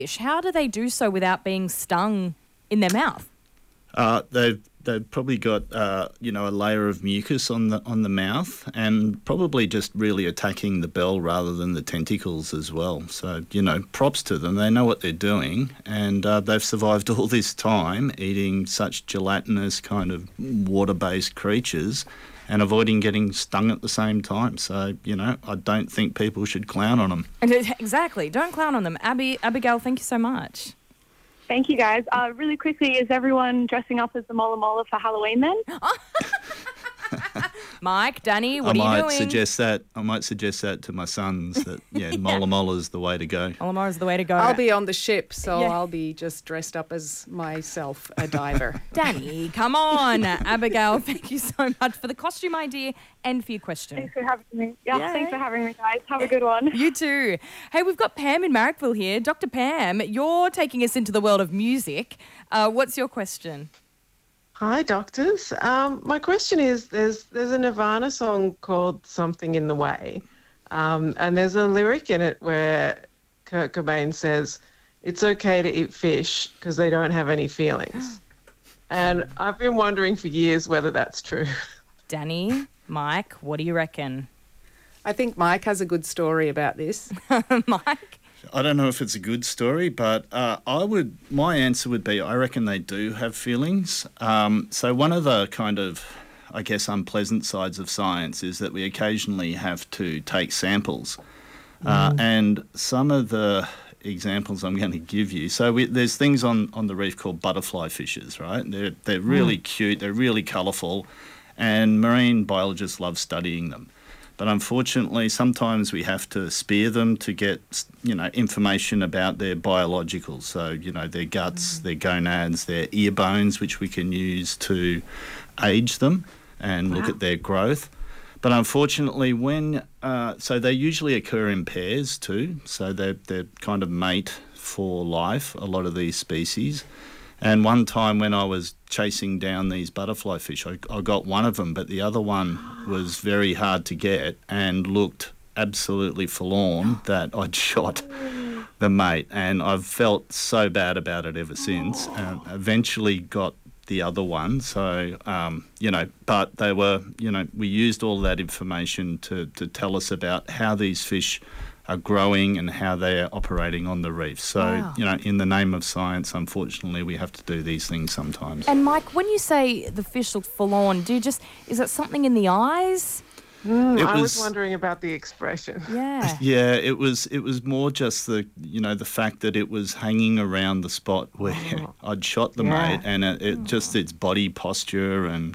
fish, how do they do so without being stung in their mouth? They've probably got a layer of mucus on the mouth, and probably just really attacking the bell rather than the tentacles as well. So props to them. They know what they're doing, and they've survived all this time eating such gelatinous kind of water-based creatures and avoiding getting stung at the same time. So I don't think people should clown on them. Exactly. Don't clown on them. Abigail, thank you so much. Thank you, guys. Really quickly, is everyone dressing up as the Mola Mola for Halloween then? Mike, Danny, what are you doing? I might suggest that to my sons that, Mola Mola's the way to go. Mola Mola's the way to go. I'll be on the ship, so I'll be just dressed up as myself, a diver. Danny, come on. Abigail, thank you so much for the costume idea and for your question. Thanks for having me. Thanks for having me, guys. Have a good one. You too. Hey, we've got Pam in Marrickville here. Dr. Pam, you're taking us into the world of music. What's your question? Hi, doctors. My question is, there's a Nirvana song called Something in the Way, and there's a lyric in it where Kurt Cobain says, it's okay to eat fish because they don't have any feelings. And I've been wondering for years whether that's true. Danny, Mike, what do you reckon? I think Mike has a good story about this. Mike? I don't know if it's a good story, but my answer would be I reckon they do have feelings. So one of the kind of, I guess, unpleasant sides of science is that we occasionally have to take samples. And some of the examples I'm going to give you, so there's things on the reef called butterfly fishes, right? They're really cute, they're really colourful, and marine biologists love studying them. But unfortunately, sometimes we have to spear them to get, information about their biologicals. So, their guts, their gonads, their ear bones, which we can use to age them and look at their growth. But unfortunately, so they usually occur in pairs too. So they're kind of mate for life, a lot of these species. And one time when I was chasing down these butterfly fish, I got one of them, but the other one was very hard to get and looked absolutely forlorn that I'd shot the mate. And I've felt so bad about it ever since. Eventually got the other one. So, but they were, we used all that information to tell us about how these fish are growing and how they are operating on the reef. So, in the name of science, unfortunately, we have to do these things sometimes. And Mike, when you say the fish look forlorn, is it something in the eyes? I was wondering about the expression. Yeah. Yeah, it was more just the fact that it was hanging around the spot where I'd shot the mate, and it just its body posture, and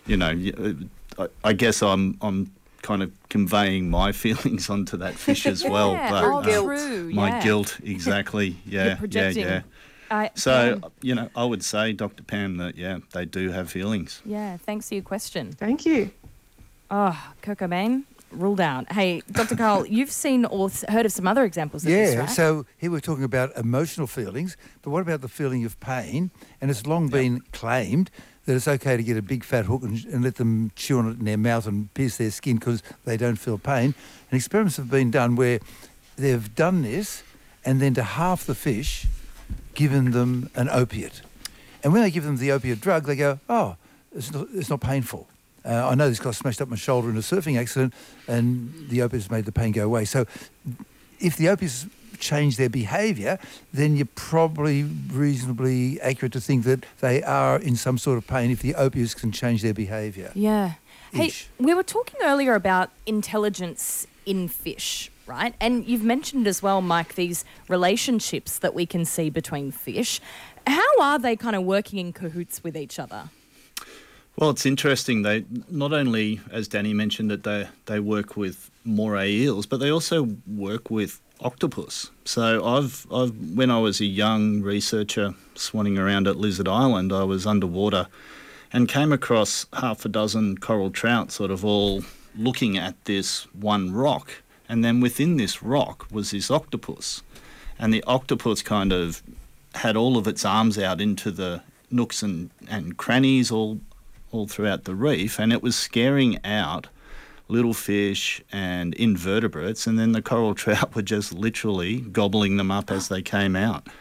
I guess I'm kind of conveying my feelings onto that fish as well. But my guilt, exactly. Yeah, You're projecting. So, I would say, Dr. Pam, that, they do have feelings. Yeah, thanks for your question. Thank you. Oh, Kurt Cobain, ruled out. Hey, Dr. Carl, you've seen or heard of some other examples of this, right? So here we're talking about emotional feelings, but what about the feeling of pain? And it's long been claimed that it's okay to get a big fat hook and let them chew on it in their mouth and pierce their skin because they don't feel pain. And experiments have been done where they've done this and then to half the fish given them an opiate. And when they give them the opiate drug, they go, it's not painful. I know this guy smashed up my shoulder in a surfing accident and the opiates made the pain go away. So if the opiates change their behaviour, then you're probably reasonably accurate to think that they are in some sort of pain if the opiates can change their behaviour. Yeah. Hey, we were talking earlier about intelligence in fish, right? And you've mentioned as well, Mike, these relationships that we can see between fish. How are they kind of working in cahoots with each other? Well, it's interesting. They not only, as Danny mentioned, that they work with moray eels, but they also work with octopus. So I've when I was a young researcher swanning around at Lizard Island, I was underwater and came across half a dozen coral trout sort of all looking at this one rock. And then within this rock was this octopus. And the octopus kind of had all of its arms out into the nooks and crannies all throughout the reef, and it was scaring out little fish and invertebrates, and then the coral trout were just literally gobbling them up as they came out.